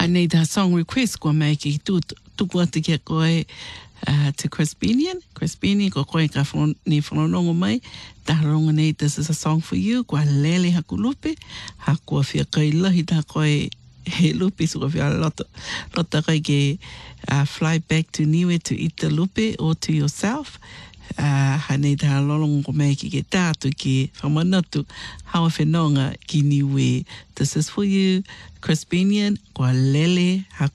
need a song request ko mai ki tu atu kia koe to Chris Binion. Chris Binion ko koe ka ni whanonongo mai. Taharonga nei, this is a song for you. Kua lele haku lupe. Hakua whia kai lahi ta koe he lupe. So whia lota kai ke fly back to Niue to eat the lupe or to yourself. Hanei taha lolongo ko mai ki ke tātu ki whamanatu hawa whenonga ki Niue. This is for you, Chris Binion. Kua lele haku